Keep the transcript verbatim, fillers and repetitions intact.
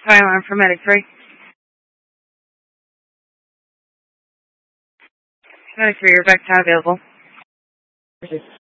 Fire alarm for medic three. Medic three, you're back time available.